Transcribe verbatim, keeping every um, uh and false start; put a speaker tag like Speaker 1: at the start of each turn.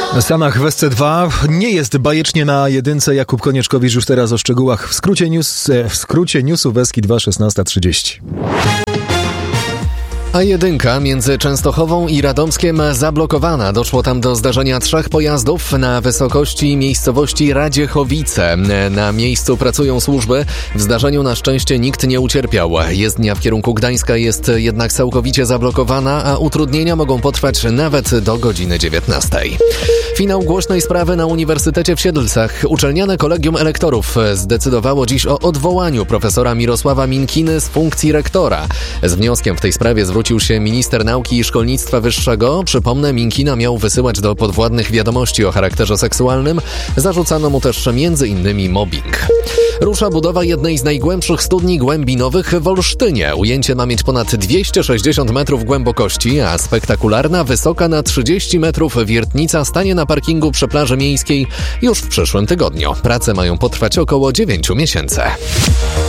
Speaker 1: Zamach w S C dwa nie jest bajecznie na jedynce. Jakub Konieczkowicz już teraz o szczegółach. W skrócie, news, w skrócie newsów Eski dwa, szesnasta trzydzieści.
Speaker 2: A jedynka między Częstochową i Radomskiem zablokowana. Doszło tam do zdarzenia trzech pojazdów na wysokości miejscowości Radziechowice. Na miejscu pracują służby. W zdarzeniu na szczęście nikt nie ucierpiał. Jezdnia w kierunku Gdańska jest jednak całkowicie zablokowana, a utrudnienia mogą potrwać nawet do godziny dziewiętnastej. Finał głośnej sprawy na Uniwersytecie w Siedlcach. Uczelniane Kolegium Elektorów zdecydowało dziś o odwołaniu profesora Mirosława Minkiny z funkcji rektora. Z wnioskiem w tej sprawie zwrócił Zwrócił się minister nauki i szkolnictwa wyższego. Przypomnę, Minkina miał wysyłać do podwładnych wiadomości o charakterze seksualnym. Zarzucano mu też między innymi mobbing. Rusza budowa jednej z najgłębszych studni głębinowych w Olsztynie. Ujęcie ma mieć ponad dwieście sześćdziesiąt metrów głębokości, a spektakularna, wysoka na trzydzieści metrów wiertnica stanie na parkingu przy plaży miejskiej już w przyszłym tygodniu. Prace mają potrwać około dziewięciu miesięcy.